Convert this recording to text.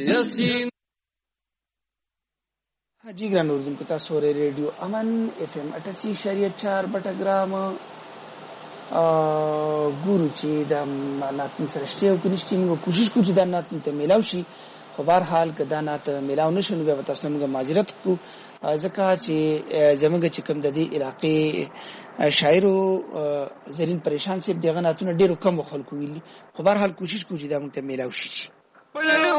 یاسین حاجی ګران اوردونکو تاسو ورې ریډیو امن اف ام 88.4 بټګرام ګورو چې د ناتن سره شته او کنيشتي موږ کوشش کوو چې د ناتن ته ملاو شي خو بهر حال کدا نات ملاو نشو نو به تاسو موږ معذرت کو ځکه چې زموږ چې کوم د دې علاقې شاعرو زرین پریشان سي دغه ناتونه ډیرو کم خلکو ویلي خو بهر حال کوشش کوو چې دا موږ ته ملاو شي